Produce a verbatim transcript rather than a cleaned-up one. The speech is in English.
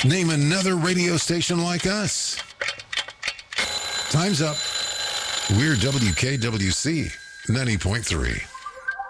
Name another radio station like us. Time's up. We're W K W C ninety point three.